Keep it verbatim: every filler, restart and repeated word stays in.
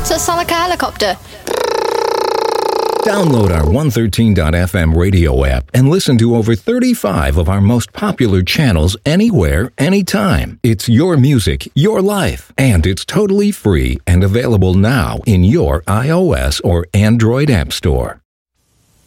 So it sounds like a helicopter. Download our one thirteen dot f m radio app and listen to over thirty-five of our most popular channels anywhere, anytime. It's your music, your life, and it's totally free and available now in your iOS or Android app store.